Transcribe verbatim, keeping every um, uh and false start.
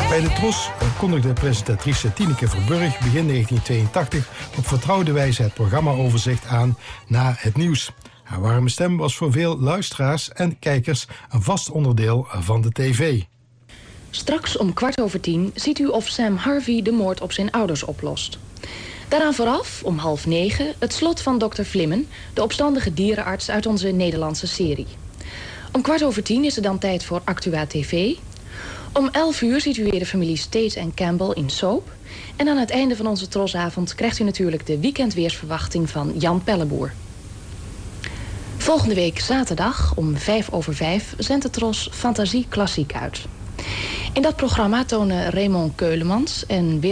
Bij de Tros kondigde presentatrice Tineke Verburg begin negentien tweeëntachtig op vertrouwde wijze het programmaoverzicht aan na het nieuws. Haar warme stem was voor veel luisteraars en kijkers een vast onderdeel van de tv. Straks om kwart over tien ziet u of Sam Harvey de moord op zijn ouders oplost. Daaraan vooraf, om half negen, het slot van dokter Vlimmen, de opstandige dierenarts uit onze Nederlandse serie. Om kwart over tien is er dan tijd voor Actua T V. Om elf uur ziet u weer de familie States en Campbell in Soap. En aan het einde van onze Trosavond krijgt u natuurlijk de weekendweersverwachting van Jan Pelleboer. Volgende week zaterdag om vijf over vijf zendt de Tros Fantasie Klassiek uit. In dat programma tonen Raymond Keulemans en